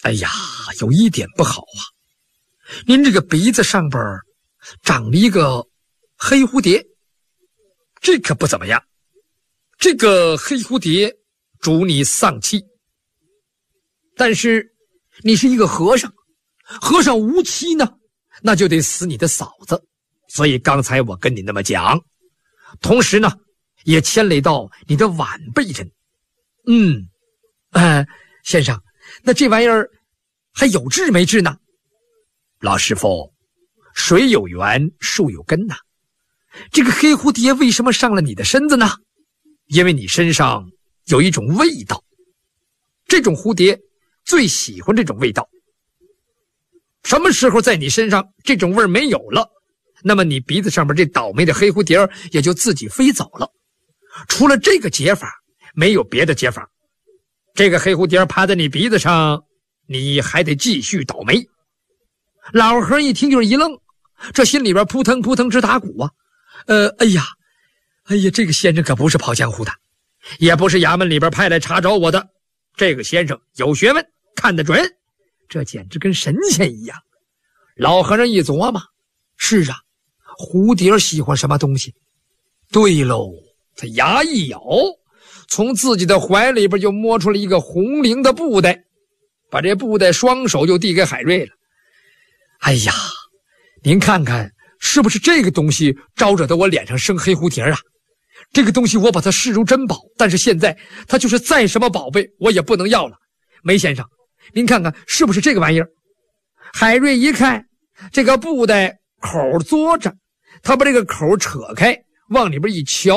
哎呀，有一点不好啊，您这个鼻子上边长了一个黑蝴蝶，这可不怎么样。这个黑蝴蝶主你丧气，但是你是一个和尚，和尚无妻呢，那就得死你的嫂子，所以刚才我跟你那么讲，同时呢也牵累到你的晚辈人。先生，那这玩意儿还有治没治呢？老师傅，水有源，树有根呐。这个黑蝴蝶为什么上了你的身子呢？因为你身上有一种味道，这种蝴蝶最喜欢这种味道。什么时候在你身上这种味儿没有了，那么你鼻子上面这倒霉的黑蝴蝶也就自己飞走了。除了这个解法，没有别的解法。这个黑蝴蝶趴在你鼻子上，你还得继续倒霉。老和尚一听就是一愣，这心里边扑腾扑腾直打鼓啊。哎呀，这个先生可不是跑江湖的，也不是衙门里边派来查找我的，这个先生有学问，看得准，这简直跟神仙一样。老和尚一琢磨，是啊，蝴蝶喜欢什么东西？对喽，他牙一咬，从自己的怀里边就摸出了一个红绫的布袋，把这布袋双手就递给海瑞了。哎呀，您看看是不是这个东西招惹得我脸上生黑蝴蝶啊？这个东西我把它视如珍宝，但是现在它就是再什么宝贝我也不能要了。梅先生，您看看是不是这个玩意儿？海瑞一看这个布袋口嘬着，他把这个口扯开，往里边一瞧，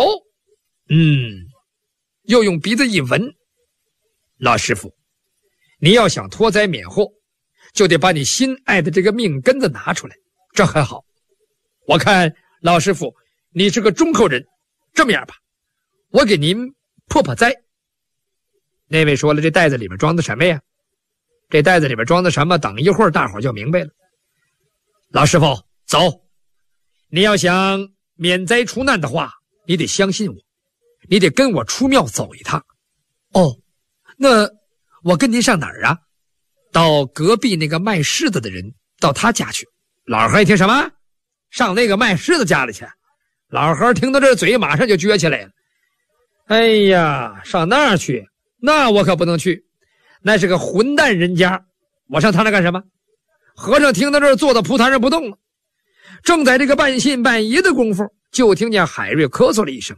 又用鼻子一闻。老师傅，你要想脱灾免祸，就得把你心爱的这个命根子拿出来，这很好。我看老师傅你是个忠厚人，这么样吧，我给您破破灾。那位说了，这袋子里面装的什么呀？这袋子里面装的什么，等一会儿大伙就明白了。老师傅，走，你要想免灾除难的话，你得相信我，你得跟我出庙走一趟。哦，那我跟您上哪儿啊？到隔壁那个卖柿子的人，到他家去。老和一听什么？上那个卖柿子家里去？老和听到这嘴马上就撅起来了。哎呀，上那儿去？那我可不能去，那是个混蛋人家，我上他那干什么？和尚听到这儿坐到蒲团上不动了。正在这个半信半疑的功夫，就听见海瑞咳嗽了一声，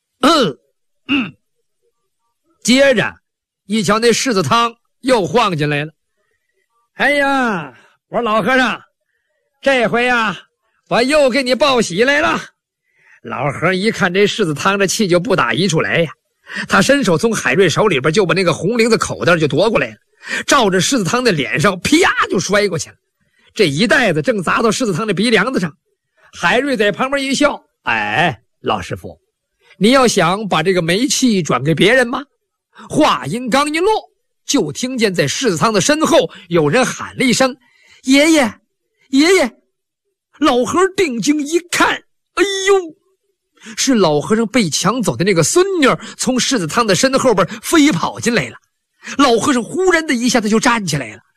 接着一瞧那柿子汤又晃进来了。哎呀，我说老和尚，这回呀我又给你报喜来了。老和尚一看这柿子汤，这气就不打一处来呀，他伸手从海瑞手里边就把那个红绫子口袋就夺过来了，照着柿子汤的脸上啪就摔过去了。这一袋子正砸到柿子汤的鼻梁子上。海瑞在旁边一笑，哎，老师傅，你要想把这个煤气转给别人吗？话音刚一落，就听见在柿子汤的身后有人喊了一声，爷爷爷爷。老和尚定睛一看，哎呦，是老和尚被抢走的那个孙女从柿子汤的身后边飞跑进来了。老和尚忽然的一下子就站起来了，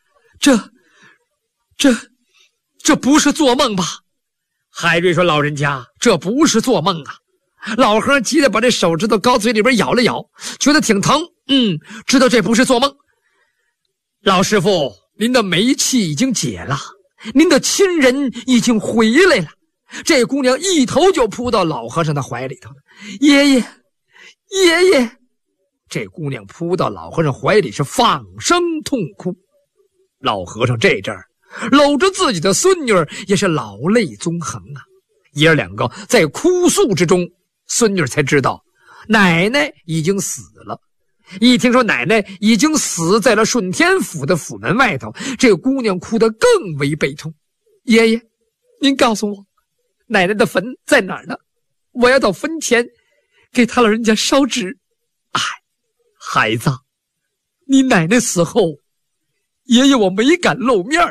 这不是做梦吧？海瑞说，老人家，这不是做梦啊。老和尚急得把这手指头高嘴里边咬了咬，觉得挺疼，知道这不是做梦。老师傅，您的煤气已经解了，您的亲人已经回来了。这姑娘一头就扑到老和尚的怀里头了。爷爷爷爷。这姑娘扑到老和尚怀里是放声痛哭。老和尚这阵儿搂着自己的孙女也是老泪纵横啊。爷儿两个在哭诉之中，孙女才知道奶奶已经死了。一听说奶奶已经死在了顺天府的府门外头，这姑娘哭得更为悲痛。爷爷，您告诉我，奶奶的坟在哪儿呢？我要到坟前给她老人家烧纸。哎，孩子，你奶奶死后，爷爷我没敢露面啊，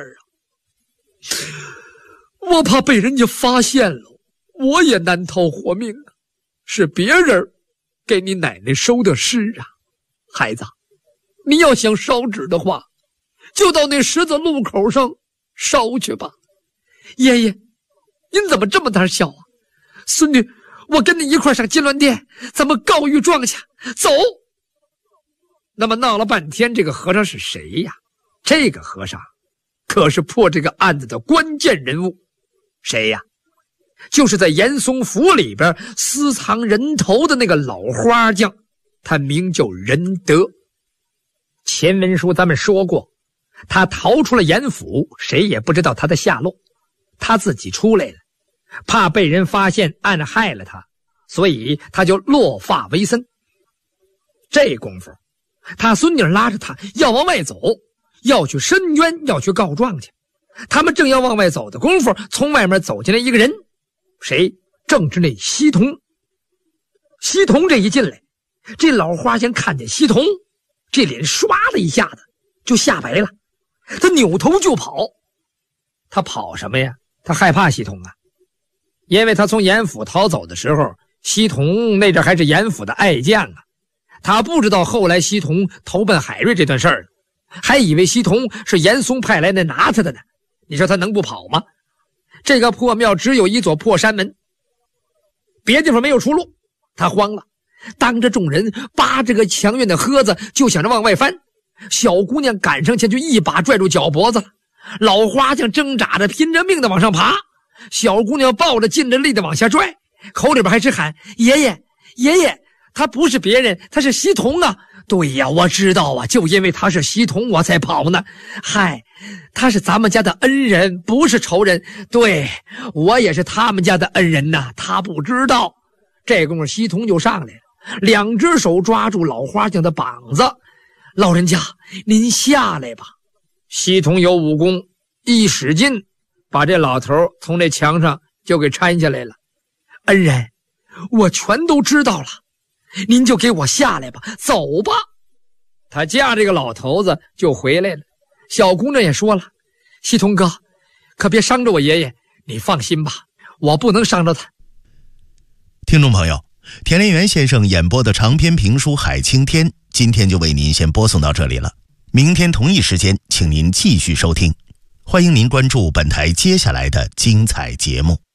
我怕被人家发现了，我也难逃活命啊。是别人给你奶奶收的尸啊。孩子，你要想烧纸的话， 就到那十字路口上烧去吧。爷爷，您怎么这么胆小啊？孙女，我跟你一块上金銮殿，咱们告御状去，走。那么闹了半天，这个和尚是谁呀？这个和尚可是破这个案子的关键人物。谁呀？就是在严嵩府里边私藏人头的那个老花匠，他名叫仁德。前文书咱们说过，他逃出了严府，谁也不知道他的下落。他自己出来了，怕被人发现暗害了他，所以他就落发为僧。这功夫他孙女拉着他要往外走，要去申冤，要去告状去。他们正要往外走的功夫，从外面走进来一个人，谁？正是那西童。西童这一进来，这老花匠看见西童，这脸唰的一下子就吓白了，他扭头就跑。他跑什么呀？他害怕西童啊，因为他从严府逃走的时候，西童那阵还是严府的爱将啊。他不知道后来西童投奔海瑞这段事儿，还以为西童是严嵩派来的拿他的呢。你说他能不跑吗？这个破庙只有一座破山门，别地方没有出路。他慌了，当着众人扒这个墙院的盒子就想着往外翻。小姑娘赶上前去一把拽住脚脖子了，老花匠挣扎着拼着命的往上爬，小姑娘抱着尽着力的往下拽，口里边还是喊爷爷爷爷，他不是别人，他是西童啊。对呀，我知道啊，就因为他是西童我才跑呢。嗨，他是咱们家的恩人，不是仇人。对，我也是他们家的恩人呐，他不知道。这功夫西童就上来了，两只手抓住老花匠的膀子，老人家您下来吧。西童有武功，一使劲把这老头从这墙上就给搀下来了。恩人，我全都知道了，您就给我下来吧，走吧。他架这个老头子就回来了。小姑娘也说了，西童哥，可别伤着我爷爷，你放心吧，我不能伤着他。 听众朋友，田连元先生演播的长篇评书《海青天》今天就为您先播送到这里了，明天同一时间请您继续收听，欢迎您关注本台接下来的精彩节目。